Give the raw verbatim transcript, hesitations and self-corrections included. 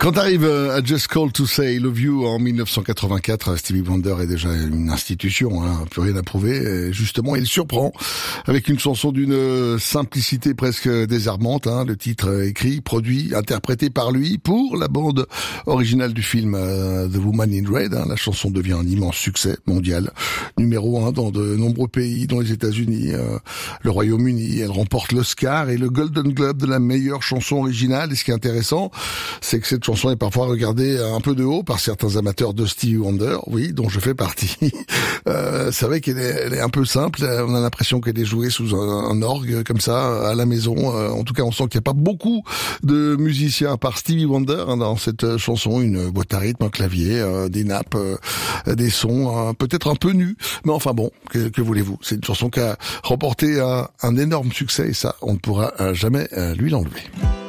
Quand arrive à Just Call to Say Love You en dix-neuf cent quatre-vingt-quatre, Stevie Wonder est déjà une institution, hein, plus rien à prouver. Et justement, il surprend avec une chanson d'une simplicité presque désarmante. Hein, le titre écrit, produit, interprété par lui pour la bande originale du film uh, The Woman in Red. Hein, la chanson devient un immense succès mondial, numéro un dans de nombreux pays, dont les États-Unis, euh, le Royaume-Uni. Elle remporte l'Oscar et le Golden Globe de la meilleure chanson originale. Et ce qui est intéressant, c'est que cette chanson est parfois regardée un peu de haut par certains amateurs de Stevie Wonder, oui, dont je fais partie. Euh, c'est vrai qu'elle est, elle est un peu simple. On a l'impression qu'elle est jouée sous un, un orgue comme ça à la maison. Euh, en tout cas, on sent qu'il n'y a pas beaucoup de musiciens à part Stevie Wonder hein, dans cette chanson. Une boîte à rythme, un clavier, euh, des nappes, euh, des sons, euh, peut-être un peu nus. Mais enfin bon, que, que voulez-vous? C'est une chanson qui a remporté un, un énorme succès et ça, on ne pourra euh, jamais euh, lui l'enlever.